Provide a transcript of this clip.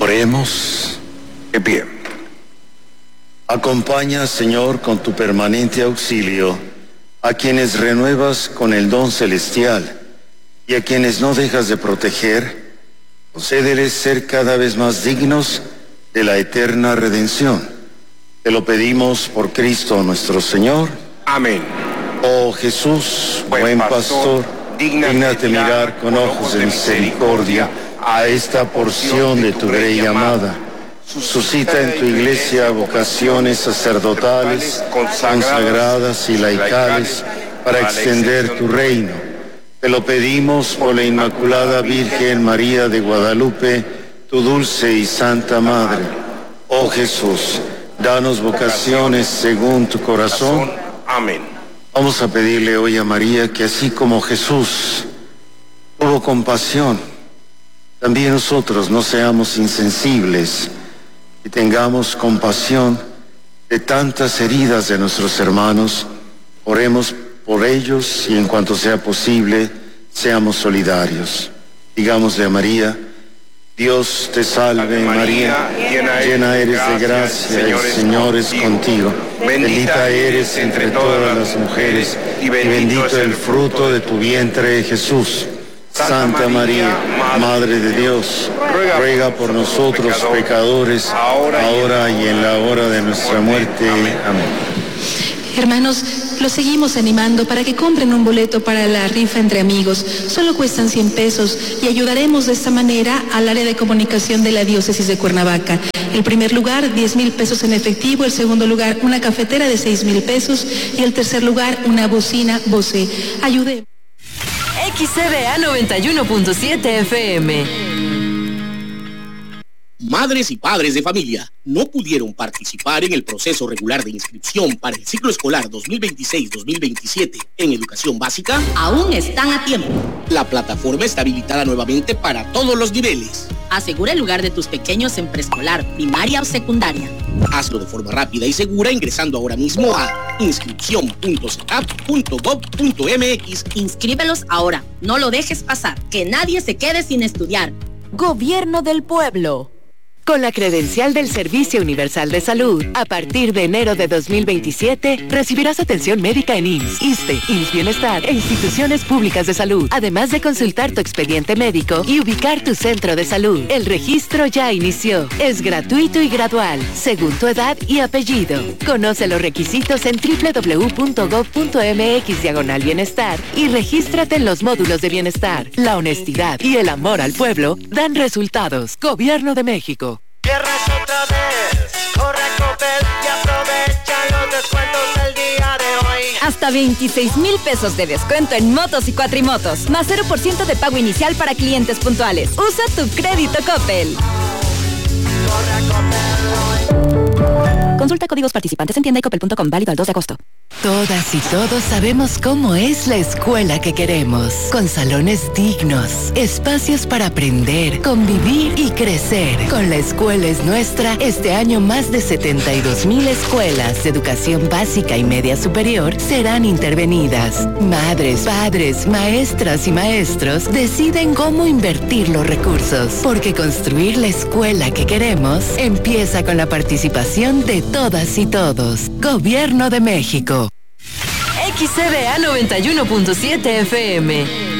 Oremos. De pie. Acompaña, Señor, con tu permanente auxilio a quienes renuevas con el don celestial y a quienes no dejas de proteger. Concédeles ser cada vez más dignos de la eterna redención. Te lo pedimos por Cristo nuestro Señor. Amén. Oh Jesús, buen pastor, dígnate mirar con ojos de misericordia a esta porción de tu grey amada. Suscita en tu iglesia vocaciones sacerdotales, consagradas y laicales para extender tu reino. Te lo pedimos por la Inmaculada Virgen María de Guadalupe, tu dulce y santa Madre. Oh Jesús, danos vocaciones según tu corazón. Amén. Vamos a pedirle hoy a María que así como Jesús tuvo compasión, también nosotros no seamos insensibles y tengamos compasión de tantas heridas de nuestros hermanos. Oremos por ellos y en cuanto sea posible, seamos solidarios. Digámosle a María: Dios te salve María, llena eres de gracia, el Señor es contigo. Bendita eres entre todas las mujeres y bendito el fruto de tu vientre, Jesús. Santa María, Madre de Dios, ruega por nosotros pecadores, ahora y en la hora de nuestra muerte. Amén. Hermanos, los seguimos animando para que compren un boleto para la rifa entre amigos. Solo cuestan 100 pesos y ayudaremos de esta manera al área de comunicación de la diócesis de Cuernavaca. El primer lugar, 10,000 pesos en efectivo. El segundo lugar, una cafetera de 6,000 pesos. Y el tercer lugar, una bocina Bose. Ayudemos. XCBA 91.7 FM. Madres y padres de familia no pudieron participar en el proceso regular de inscripción para el ciclo escolar 2026-2027 en educación básica. Aún están a tiempo. La plataforma está habilitada nuevamente para todos los niveles. Asegura el lugar de tus pequeños en preescolar, primaria o secundaria. Hazlo de forma rápida y segura ingresando ahora mismo a inscripción.cetap.gov.mx. Inscríbelos ahora. No lo dejes pasar. Que nadie se quede sin estudiar. Gobierno del Pueblo. Con la credencial del Servicio Universal de Salud, a partir de enero de 2027, recibirás atención médica en IMSS, ISSSTE, IMSS Bienestar e instituciones públicas de salud, además de consultar tu expediente médico y ubicar tu centro de salud. El registro ya inició. Es gratuito y gradual, según tu edad y apellido. Conoce los requisitos en www.gov.mx/bienestar y regístrate en los módulos de bienestar. La honestidad y el amor al pueblo dan resultados. Gobierno de México. Cierras otra vez, corre a Coppel y aprovecha los descuentos del día de hoy. Hasta 26,000 pesos de descuento en motos y cuatrimotos, más 0% de pago inicial para clientes puntuales. Usa tu crédito Coppel. Corre a Coppel. Consulta códigos participantes en tienda y coppel.com, válido al 2 de agosto. Todas y todos sabemos cómo es la escuela que queremos, con salones dignos, espacios para aprender, convivir y crecer. Con La Escuela es Nuestra, este año más de 72,000 escuelas de educación básica y media superior serán intervenidas. Madres, padres, maestras y maestros deciden cómo invertir los recursos, porque construir la escuela que queremos empieza con la participación de todas y todos. Gobierno de México. XCBA 91.7 FM.